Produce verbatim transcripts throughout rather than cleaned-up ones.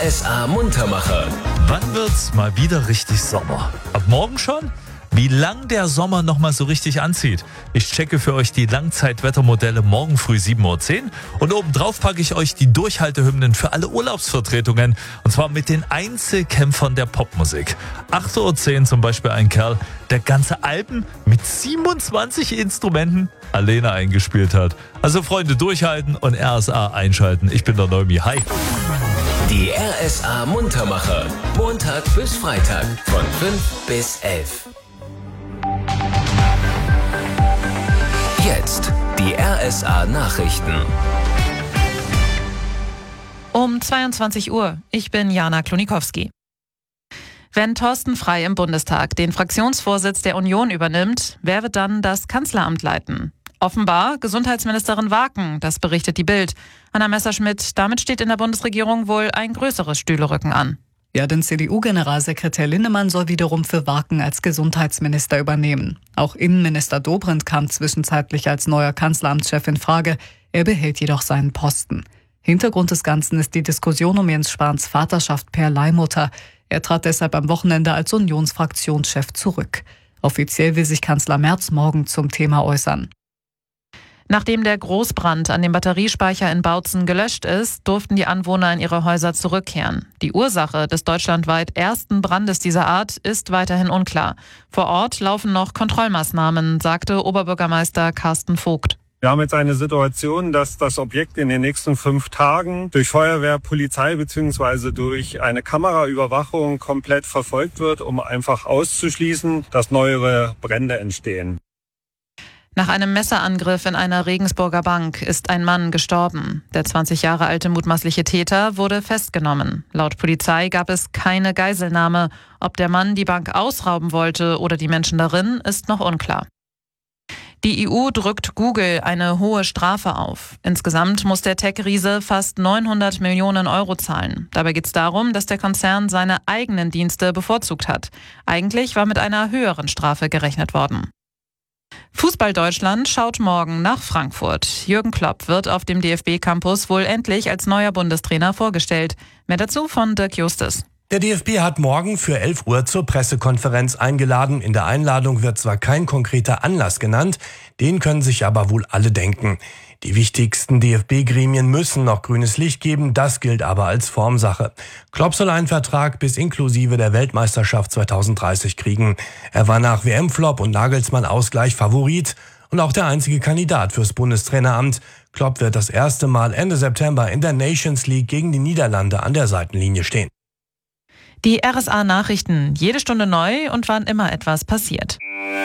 S A Muntermacher. Wann wird's mal wieder richtig Sommer? Ab morgen schon? Wie lang der Sommer noch mal so richtig anzieht? Ich checke für euch die Langzeitwettermodelle morgen früh sieben Uhr zehn und obendrauf packe ich euch die Durchhaltehymnen für alle Urlaubsvertretungen und zwar mit den Einzelkämpfern der Popmusik. acht Uhr zehn zum Beispiel ein Kerl, der ganze Alben mit siebenundzwanzig Instrumenten alleine eingespielt hat. Also Freunde, durchhalten und R S A einschalten. Ich bin der Neumi. Hi. Die R S A Muntermacher. Montag bis Freitag von fünf bis elf. Jetzt die R S A Nachrichten. Um zweiundzwanzig Uhr. Ich bin Jana Klonikowski. Wenn Thorsten Frey im Bundestag den Fraktionsvorsitz der Union übernimmt, wer wird dann das Kanzleramt leiten? Offenbar Gesundheitsministerin Waken, das berichtet die Bild. Anna Messerschmidt, damit steht in der Bundesregierung wohl ein größeres Stühlerücken an. Ja, denn C D U-Generalsekretär Linnemann soll wiederum für Waken als Gesundheitsminister übernehmen. Auch Innenminister Dobrindt kam zwischenzeitlich als neuer Kanzleramtschef in Frage. Er behält jedoch seinen Posten. Hintergrund des Ganzen ist die Diskussion um Jens Spahns Vaterschaft per Leihmutter. Er trat deshalb am Wochenende als Unionsfraktionschef zurück. Offiziell will sich Kanzler Merz morgen zum Thema äußern. Nachdem der Großbrand an dem Batteriespeicher in Bautzen gelöscht ist, durften die Anwohner in ihre Häuser zurückkehren. Die Ursache des deutschlandweit ersten Brandes dieser Art ist weiterhin unklar. Vor Ort laufen noch Kontrollmaßnahmen, sagte Oberbürgermeister Carsten Vogt. Wir haben jetzt eine Situation, dass das Objekt in den nächsten fünf Tagen durch Feuerwehr, Polizei bzw. durch eine Kameraüberwachung komplett verfolgt wird, um einfach auszuschließen, dass neuere Brände entstehen. Nach einem Messerangriff in einer Regensburger Bank ist ein Mann gestorben. Der zwanzig Jahre alte mutmaßliche Täter wurde festgenommen. Laut Polizei gab es keine Geiselnahme. Ob der Mann die Bank ausrauben wollte oder die Menschen darin, ist noch unklar. Die E U drückt Google eine hohe Strafe auf. Insgesamt muss der Tech-Riese fast neunhundert Millionen Euro zahlen. Dabei geht es darum, dass der Konzern seine eigenen Dienste bevorzugt hat. Eigentlich war mit einer höheren Strafe gerechnet worden. Fußball Deutschland schaut morgen nach Frankfurt. Jürgen Klopp wird auf dem D F B-Campus wohl endlich als neuer Bundestrainer vorgestellt. Mehr dazu von Dirk Justus. Der D F B hat morgen für elf Uhr zur Pressekonferenz eingeladen. In der Einladung wird zwar kein konkreter Anlass genannt, den können sich aber wohl alle denken. Die wichtigsten D F B-Gremien müssen noch grünes Licht geben, das gilt aber als Formsache. Klopp soll einen Vertrag bis inklusive der Weltmeisterschaft zweitausenddreißig kriegen. Er war nach W M-Flop und Nagelsmann-Ausgleich Favorit und auch der einzige Kandidat fürs Bundestraineramt. Klopp wird das erste Mal Ende September in der Nations League gegen die Niederlande an der Seitenlinie stehen. Die R S A-Nachrichten, jede Stunde neu und wann immer etwas passiert.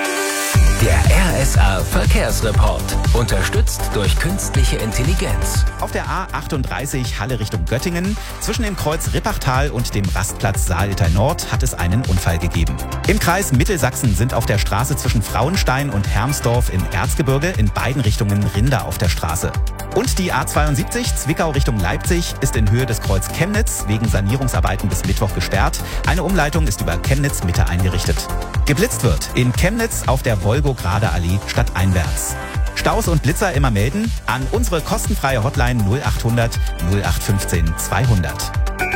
Der R S A Verkehrsreport. Unterstützt durch künstliche Intelligenz. Auf der A achtunddreißig Halle Richtung Göttingen, zwischen dem Kreuz Rippachtal und dem Rastplatz Saaltal Nord hat es einen Unfall gegeben. Im Kreis Mittelsachsen sind auf der Straße zwischen Frauenstein und Hermsdorf im Erzgebirge in beiden Richtungen Rinder auf der Straße. Und die A zweiundsiebzig Zwickau Richtung Leipzig ist in Höhe des Kreuz Chemnitz wegen Sanierungsarbeiten bis Mittwoch gesperrt. Eine Umleitung ist über Chemnitz Mitte eingerichtet. Geblitzt wird in Chemnitz auf der Wolgograder Allee stadteinwärts. Staus und Blitzer immer melden an unsere kostenfreie Hotline null achthundert null acht fünfzehn zweihundert.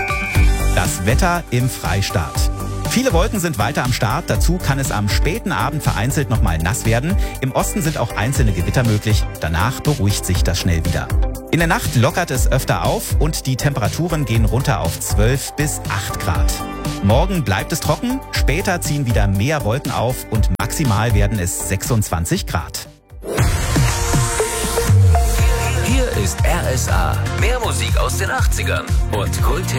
Das Wetter im Freistaat. Viele Wolken sind weiter am Start, dazu kann es am späten Abend vereinzelt nochmal nass werden. Im Osten sind auch einzelne Gewitter möglich, danach beruhigt sich das schnell wieder. In der Nacht lockert es öfter auf und die Temperaturen gehen runter auf zwölf bis acht Grad. Morgen bleibt es trocken, später ziehen wieder mehr Wolken auf und maximal werden es sechsundzwanzig Grad. Hier ist R S A. Mehr Musik aus den achtzigern und Kult.